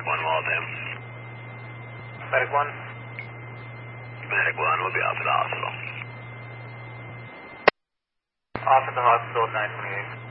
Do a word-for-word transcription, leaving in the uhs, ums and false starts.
Medic one, Waltham. Medic one? Medic one, we'll be off at the hospital. Off at the hospital at nine twenty-eight.